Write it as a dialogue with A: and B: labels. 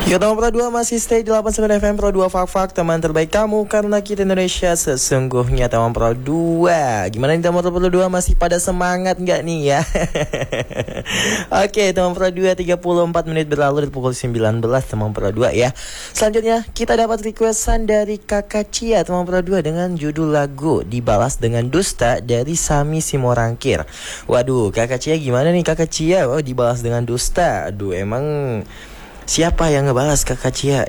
A: Kita teman Pro 2 masih stay di 89 FM Pro 2 Fak teman terbaik kamu karena kita Indonesia sesungguhnya teman Pro 2. Gimana nih teman Pro 2 masih pada semangat nggak nih ya? Oke teman Pro 2 34 menit berlalu dari pukul 19 teman Pro 2 ya. Selanjutnya kita dapat requestan dari Kakak Cia teman Pro 2 dengan judul lagu Dibalas dengan Dusta dari Sami Simorangkir. Waduh Kakak Cia gimana nih Kakak Cia? Oh dibalas dengan dusta. Aduh emang siapa yang ngebalas Kakak Cia?